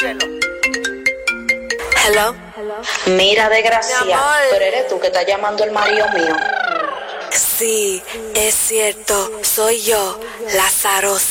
Hello. Mira, desgracia, Mi amor. pero eres tú que estás llamando el marido mío. Sí, es cierto, soy yo, la zarosa.